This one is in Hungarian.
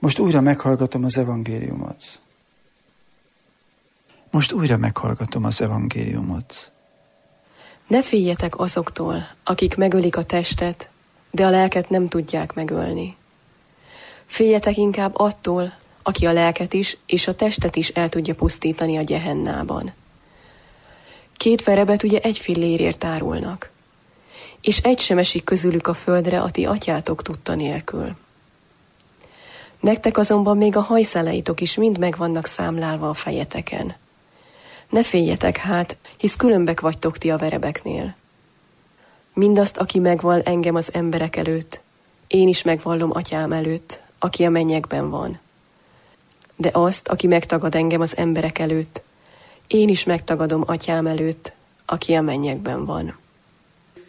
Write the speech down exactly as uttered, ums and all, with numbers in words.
Most újra meghallgatom az evangéliumot. Most újra meghallgatom az evangéliumot. Ne féljetek azoktól, akik megölik a testet, de a lelket nem tudják megölni. Féljetek inkább attól, aki a lelket is és a testet is el tudja pusztítani a gyehennában. Két verebet ugye egy fillérért árulnak, és egy sem esik közülük a földre a ti atyátok tudta nélkül. Nektek azonban még a hajszáleitok is mind meg vannak számlálva a fejeteken. Ne féljetek hát, hisz különbek vagytok ti a verebeknél. Mindazt, aki megvall engem az emberek előtt, én is megvallom atyám előtt, aki a mennyekben van. De azt, aki megtagad engem az emberek előtt, én is megtagadom atyám előtt, aki a mennyekben van.